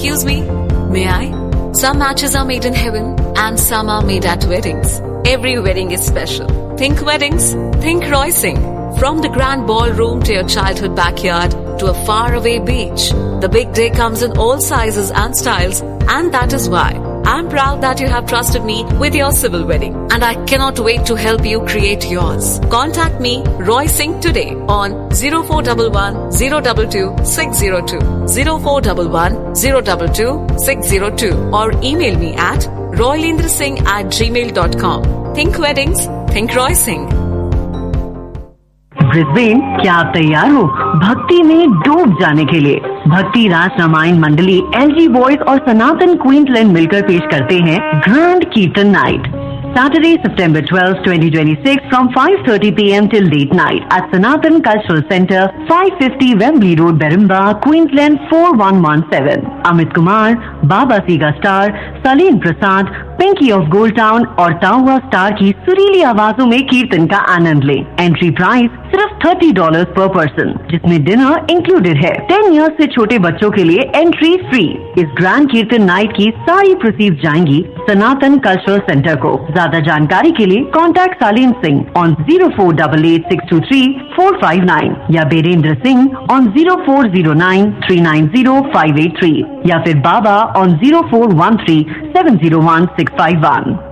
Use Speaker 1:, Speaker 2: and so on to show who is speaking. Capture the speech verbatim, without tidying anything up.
Speaker 1: Excuse me, may I? Some matches are made in heaven and some are made at weddings. Every wedding is special. Think weddings, think Roysing. From the grand ballroom to your childhood backyard to a faraway beach, the big day comes in all sizes and styles, and that is why I'm proud that you have trusted me with your civil wedding, and I cannot wait to help you create yours. Contact me, Roy Singh, today on zero four one one, zero two two, six zero two, zero four one one, zero two two, six zero two, or email me at roylendrasingh at gmail dot com. Think weddings, think Roy Singh.
Speaker 2: Brisbane, क्या आप तैयार हो भक्ति में डूब जाने के लिए? भक्ति रास रामायण मंडली, एलजी वॉइस और सनातन क्वींसलैंड मिलकर पेश करते हैं ग्रैंड कीर्तन night. Saturday, September twelfth, twenty twenty-six from five thirty p.m. till late night at Sanatan Cultural Center, five fifty Wembley Road, Berimba, Queensland four one one seven. Amit Kumar, Baba Siga Star, Saleen Prasad, Pinky of Gold Town और Tawa Star की सुरीली आवाजों में कीर्तन का आनंद लें. Entry price सिर्फ thirty dollar पर पर्सन, जिसमें डिनर इंक्लूडेड है. टेन इयर्स से छोटे बच्चों के लिए एंट्री फ्री. इस ग्रैंड कीर्तन नाइट की सारी प्रोसीड जाएंगी सनातन कल्चरल सेंटर को. ज्यादा जानकारी के लिए contact सालीन Singh on zero four eight eight six to three four five nine या Birendra Singh on zero four zero nine three nine zero five eight three या फिर बाबा on zero four one three seven zero one six five one.